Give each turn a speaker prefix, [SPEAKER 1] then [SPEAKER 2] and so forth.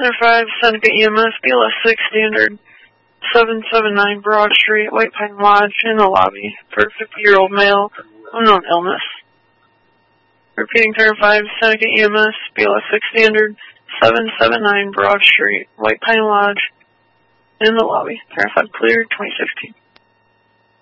[SPEAKER 1] Center 5, Seneca EMS, BLS 6 Standard, 779 Broad Street, White Pine Lodge, in the lobby for a 50-year-old male, unknown illness. Repeating Center 5, Seneca EMS, BLS 6 Standard, 779 Broad Street, White Pine Lodge, in the lobby. Center 5 cleared, 2016.